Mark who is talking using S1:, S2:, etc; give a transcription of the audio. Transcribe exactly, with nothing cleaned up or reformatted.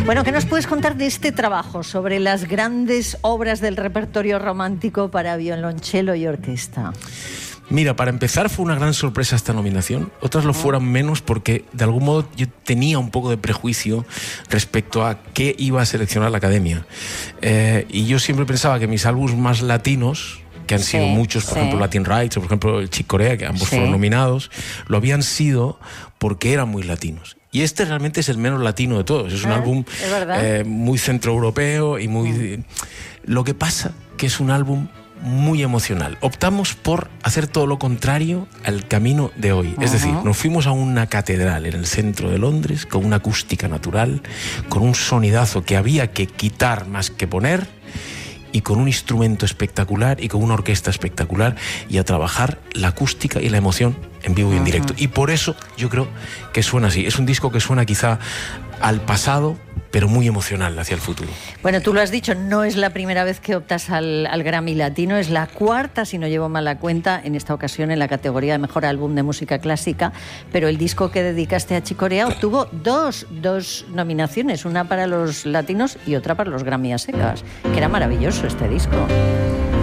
S1: Bueno, ¿qué nos puedes contar de este trabajo sobre las grandes obras del repertorio romántico para violonchelo y orquesta?
S2: Mira, para empezar fue una gran sorpresa esta nominación. Otras lo fueron menos porque de algún modo yo tenía un poco de prejuicio respecto a qué iba a seleccionar la Academia. Eh, y yo siempre pensaba que mis álbumes más latinos, que han
S1: sí,
S2: sido muchos, por
S1: sí.
S2: ejemplo Latin Rights o por ejemplo el Chick Corea, que ambos
S1: sí.
S2: fueron nominados, lo habían sido porque eran muy latinos. Y este realmente es el menos latino de todos. Es un
S1: ¿Eh?
S2: álbum
S1: ¿Es verdad?
S2: eh, muy centroeuropeo y muy... Mm. Lo que pasa que es un álbum muy emocional. Optamos por hacer todo lo contrario al camino de hoy. Uh-huh. Es decir, nos fuimos a una catedral en el centro de Londres con una acústica natural, con un sonidazo que había que quitar más que poner, y con un instrumento espectacular y con una orquesta espectacular, y a trabajar la acústica y la emoción en vivo y en directo. Y por eso yo creo que suena así. Es un disco que suena quizá al pasado, pero muy emocional hacia el futuro.
S1: Bueno, tú lo has dicho, no es la primera vez que optas al, al Grammy Latino, es la cuarta, si no llevo mal la cuenta, en esta ocasión en la categoría de Mejor Álbum de Música Clásica, pero el disco que dedicaste a Chick Corea obtuvo dos, dos nominaciones, una para los latinos y otra para los Grammy a secas, que era maravilloso este disco.